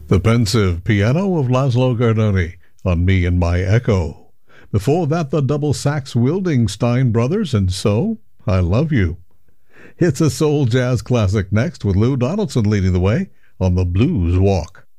The pensive piano of Laszlo Gardoni on Me and My Echo. Before that, the double sax wielding Stein Brothers and So I Love You. It's a soul jazz classic next with Lou Donaldson leading the way on the Blues Walk.